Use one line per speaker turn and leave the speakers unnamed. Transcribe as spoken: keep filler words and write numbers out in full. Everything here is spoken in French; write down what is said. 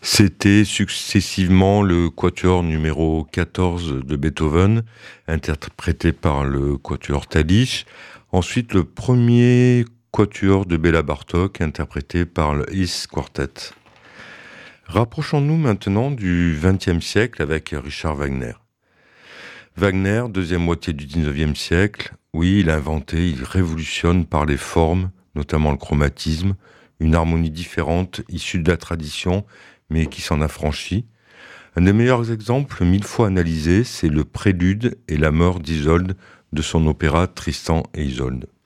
C'était successivement le quatuor numéro quatorze de Beethoven, interprété par le quatuor Talich. Ensuite, le premier quatuor de Béla Bartók, interprété par le East Quartet. Rapprochons-nous maintenant du vingtième siècle avec Richard Wagner. Wagner, deuxième moitié du dix-neuvième siècle, oui, il a inventé, il révolutionne par les formes, notamment le chromatisme, une harmonie différente, issue de la tradition, mais qui s'en affranchit. Un des meilleurs exemples, mille fois analysé, c'est le prélude et la mort d'Isolde de son opéra Tristan et Isolde.